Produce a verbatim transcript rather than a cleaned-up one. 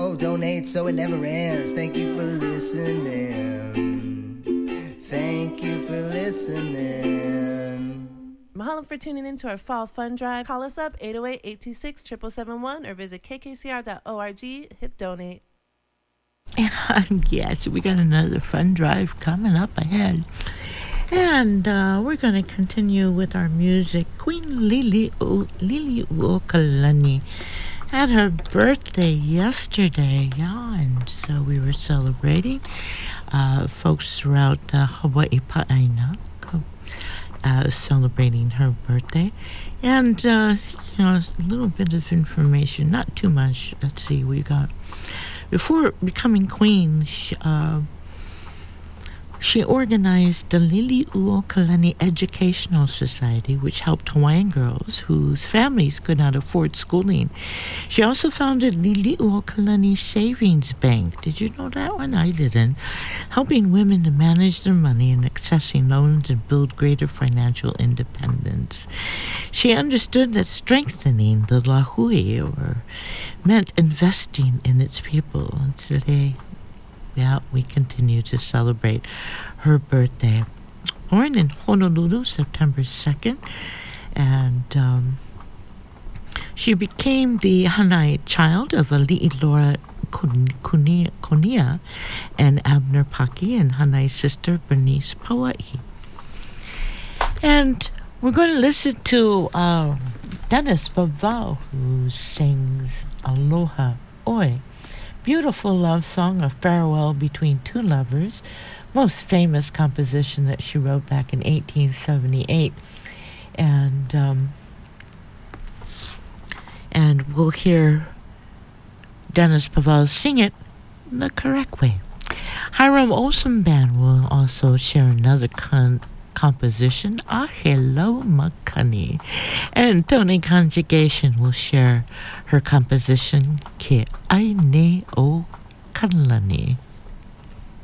Oh, donate so it never ends. Thank you for listening. Thank you for listening. Mahalo for tuning in to our Fall Fund Drive. Call us up, eight oh eight, eight two six, seven seven seven one, or visit k k c r dot org. Hit donate. And yes, we got another fun drive coming up ahead. And uh, we're going to continue with our music. Queen Lili U- Lili Uokalani had her birthday yesterday, yeah, and so we were celebrating. Uh, folks throughout uh, Hawaii Pa'aina uh, celebrating her birthday. And, uh, you know, a little bit of information, not too much. Let's see, we got... Before becoming queen, she, uh, she organized the Lili Uokalani Educational Society, which helped Hawaiian girls whose families could not afford schooling. She also founded Lili Uokalani Savings Bank. Did you know that one? I didn't. Helping women to manage their money and accessing loans and build greater financial independence. She understood that strengthening the lahui or meant investing in its people. And today, yeah, we continue to celebrate her birthday. Born in Honolulu, September second, and um, she became the Hanai child of Ali'i Konia and Abner Paki and Hanai's sister Bernice Paua'i. And we're going to listen to uh, Dennis Bavau, who sings Aloha Oi. Beautiful love song, a farewell between two lovers. Most famous composition that she wrote back in eighteen seventy-eight. And, um, and we'll hear Dennis Pavau sing it the correct way. Hiram Olsen Band will also share another con- composition, Ahelo Makani. And Tony Conjugation will share her composition, Ke Aine O Kalani.